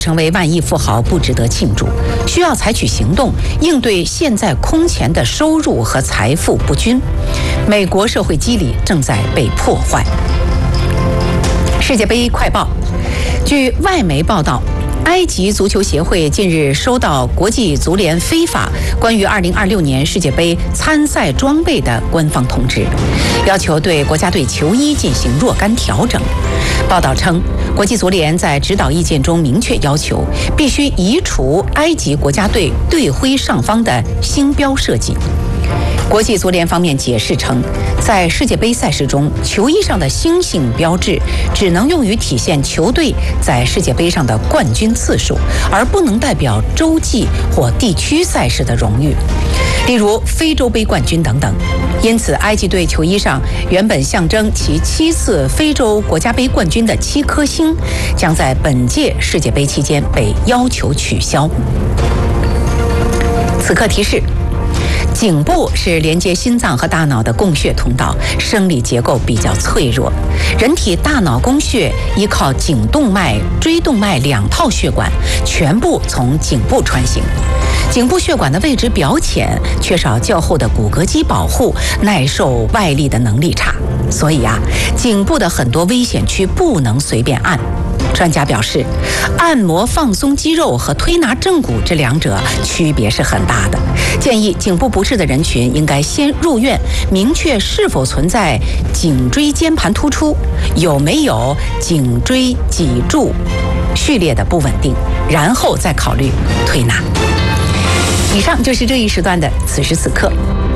成为万亿富豪不值得庆祝，需要采取行动应对现在空前的收入和财富不均。美国社会机理正在被破坏。世界杯快报，据外媒报道，埃及足球协会近日收到国际足联非法关于2026年世界杯参赛装备的官方通知，要求对国家队球衣进行若干调整。报道称，国际足联在指导意见中明确要求，必须移除埃及国家队队徽上方的星标设计。国际足联方面解释称，在世界杯赛事中，球衣上的星星标志只能用于体现球队在世界杯上的冠军次数，而不能代表洲际或地区赛事的荣誉，例如非洲杯冠军等等。因此，埃及队球衣上原本象征其7次非洲国家杯冠军的7颗星，将在本届世界杯期间被要求取消。此刻提示，颈部是连接心脏和大脑的供血通道，生理结构比较脆弱。人体大脑供血依靠颈动脉、椎动脉2套血管，全部从颈部穿行。颈部血管的位置表浅，缺少较厚的骨骼肌保护，耐受外力的能力差。所以颈部的很多危险区不能随便按。专家表示，按摩放松肌肉和推拿正骨这两者区别是很大的，建议颈部不适的人群应该先入院，明确是否存在颈椎间盘突出，有没有颈椎脊柱序列的不稳定，然后再考虑推拿。以上就是这一时段的此时此刻。